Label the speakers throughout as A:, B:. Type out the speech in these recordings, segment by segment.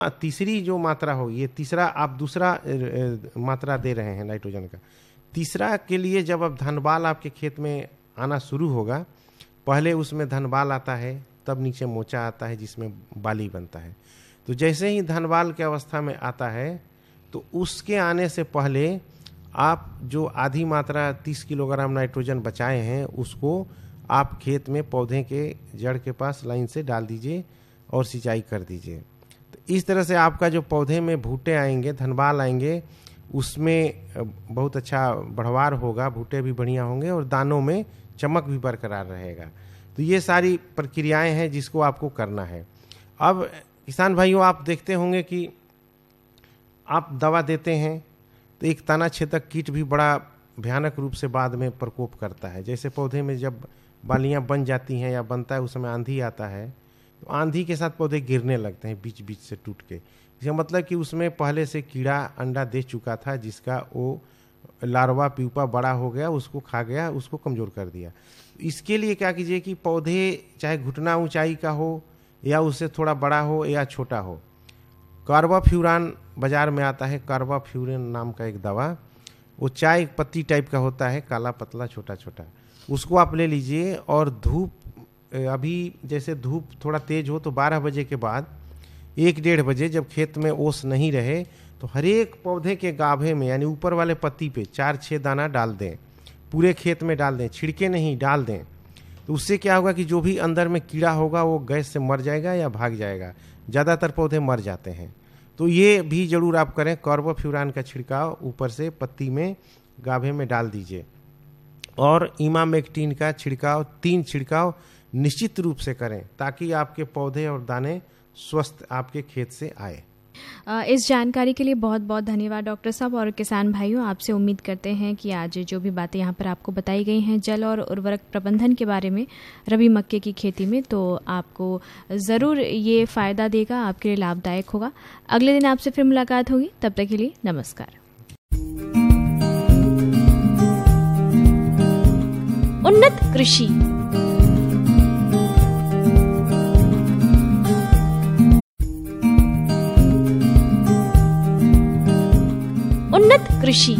A: तीसरी जो मात्रा हो, ये तीसरा आप दूसरा मात्रा दे रहे हैं नाइट्रोजन का। तीसरा के लिए जब अब धनबाल आपके खेत में आना शुरू होगा, पहले उसमें धनबाल आता है, तब नीचे मोचा आता है जिसमें बाली बनता है। तो जैसे ही धनबाल के अवस्था में आता है तो उसके आने से पहले आप जो आधी मात्रा 30 किलोग्राम नाइट्रोजन बचाए हैं उसको आप खेत में पौधे के जड़ के पास लाइन से डाल दीजिए और सिंचाई कर दीजिए। तो इस तरह से आपका जो पौधे में भुट्टे आएंगे, धनबाल आएंगे, उसमें बहुत अच्छा बढ़वार होगा, भुट्टे भी बढ़िया होंगे और दानों में चमक भी बरकरार रहेगा। तो ये सारी प्रक्रियाएं हैं जिसको आपको करना है। अब किसान भाइयों, आप देखते होंगे कि आप दवा देते हैं तो एक तना छेदक कीट भी बड़ा भयानक रूप से बाद में प्रकोप करता है। जैसे पौधे में जब बालियां बन जाती हैं या बनता है, उस समय आंधी आता है, तो आंधी के साथ पौधे गिरने लगते हैं बीच बीच से टूट के। इसका मतलब कि उसमें पहले से कीड़ा अंडा दे चुका था, जिसका वो लार्वा प्यूपा बड़ा हो गया, उसको खा गया, उसको कमज़ोर कर दिया। इसके लिए क्या कीजिए कि पौधे चाहे घुटना ऊंचाई का हो या उससे थोड़ा बड़ा हो या छोटा हो, कार्बाफ्यूरान बाजार में आता है, कार्बाफ्यूरान नाम का एक दवा, वो चाय पत्ती टाइप का होता है, काला पतला छोटा छोटा, उसको आप ले लीजिए। और धूप, अभी जैसे धूप थोड़ा तेज हो तो 12 बजे के बाद 1-1:30 बजे जब खेत में ओस नहीं रहे तो हर एक पौधे के गाभे में यानी ऊपर वाले पत्ती पे 4-6 दाना डाल दें, पूरे खेत में डाल दें, छिड़के नहीं, डाल दें। तो उससे क्या होगा कि जो भी अंदर में कीड़ा होगा वो गैस से मर जाएगा या भाग जाएगा। ज़्यादातर पौधे मर जाते हैं, तो ये भी जरूर आप करें। कार्बाफ्यूरान का छिड़काव ऊपर से पत्ती में गाभे में डाल दीजिए और इमामेक्टिन का छिड़काव, 3 छिड़काव निश्चित रूप से करें ताकि आपके पौधे और दाने स्वस्थ आपके खेत से आए।
B: इस जानकारी के लिए बहुत बहुत धन्यवाद डॉक्टर साहब। और किसान भाइयों, आपसे उम्मीद करते हैं कि आज जो भी बातें यहाँ पर आपको बताई गई हैं जल और उर्वरक प्रबंधन के बारे में रबी मक्के की खेती में, तो आपको ज़रूर ये फ़ायदा देगा, आपके लिए लाभदायक होगा। अगले दिन आपसे फिर मुलाकात होगी, तब तक के लिए नमस्कार। उन्नत कृषि, उन्नत कृषि।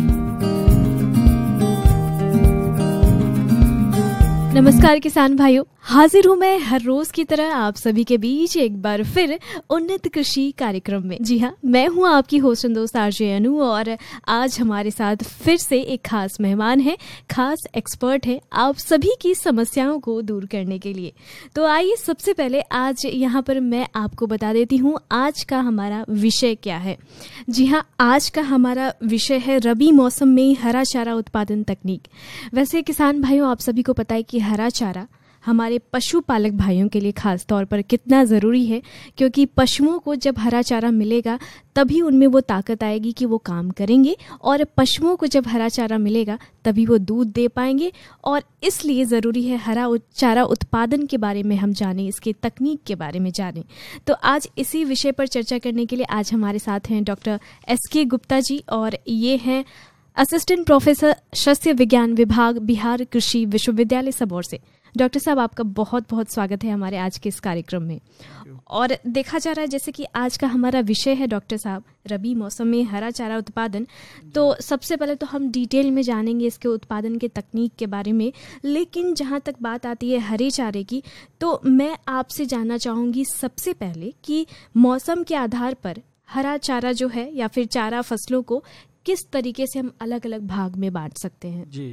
B: नमस्कार किसान भाइयों, हाजिर हूँ मैं हर रोज की तरह आप सभी के बीच एक बार फिर उन्नत कृषि कार्यक्रम में। जी हाँ, मैं हूँ आपकी होस्ट दोस्त आरजे अनु और आज हमारे साथ फिर से एक खास मेहमान है, खास एक्सपर्ट है आप सभी की समस्याओं को दूर करने के लिए। तो आइए सबसे पहले आज यहाँ पर मैं आपको बता देती हूँ आज का हमारा विषय क्या है। जी हाँ, आज का हमारा विषय है रबी मौसम में हरा चारा उत्पादन तकनीक। वैसे किसान भाइयों, आप सभी को पता है कि हरा चारा हमारे पशुपालक भाइयों के लिए खास तौर पर कितना ज़रूरी है, क्योंकि पशुओं को जब हरा चारा मिलेगा तभी उनमें वो ताकत आएगी कि वो काम करेंगे, और पशुओं को जब हरा चारा मिलेगा तभी वो दूध दे पाएंगे। और इसलिए ज़रूरी है हरा चारा उत्पादन के बारे में हम जानें, इसके तकनीक के बारे में जानें। तो आज इसी विषय पर चर्चा करने के लिए आज हमारे साथ हैं डॉक्टर SK गुप्ता जी, और ये हैं असिस्टेंट प्रोफेसर सस्य विज्ञान विभाग, बिहार कृषि विश्वविद्यालय सबौर से। डॉक्टर साहब, आपका बहुत बहुत स्वागत है हमारे आज के इस कार्यक्रम में। और देखा जा रहा है जैसे कि आज का हमारा विषय है डॉक्टर साहब रबी मौसम में हरा चारा उत्पादन, तो सबसे पहले तो हम डिटेल में जानेंगे इसके उत्पादन के तकनीक के बारे में। लेकिन जहाँ तक बात आती है हरे चारे की, तो मैं आपसे जानना चाहूँगी सबसे पहले कि मौसम के आधार पर हरा चारा जो है या फिर चारा फसलों को किस तरीके से हम अलग अलग भाग में बांट सकते हैं।
C: जी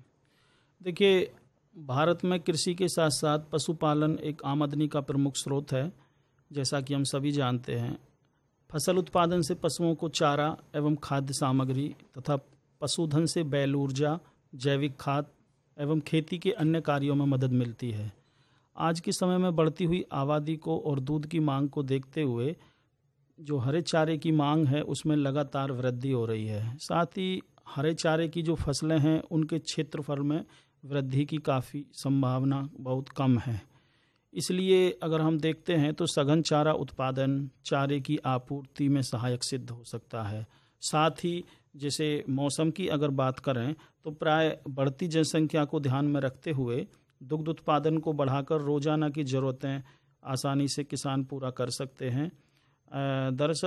C: देखिए, भारत में कृषि के साथ साथ पशुपालन एक आमदनी का प्रमुख स्रोत है। जैसा कि हम सभी जानते हैं, फसल उत्पादन से पशुओं को चारा एवं खाद्य सामग्री तथा पशुधन से बैल ऊर्जा, जैविक खाद एवं खेती के अन्य कार्यों में मदद मिलती है। आज के समय में बढ़ती हुई आबादी को और दूध की मांग को देखते हुए जो हरे चारे की मांग है उसमें लगातार वृद्धि हो रही है। साथ ही हरे चारे की जो फसलें हैं उनके क्षेत्रफल में वृद्धि की काफ़ी संभावना बहुत कम है। इसलिए अगर हम देखते हैं तो सघन चारा उत्पादन चारे की आपूर्ति में सहायक सिद्ध हो सकता है। साथ ही जैसे मौसम की अगर बात करें तो प्राय बढ़ती जनसंख्या को ध्यान में रखते हुए दुग्ध उत्पादन को बढ़ाकर रोजाना की ज़रूरतें आसानी से किसान पूरा कर सकते हैं। दरअसल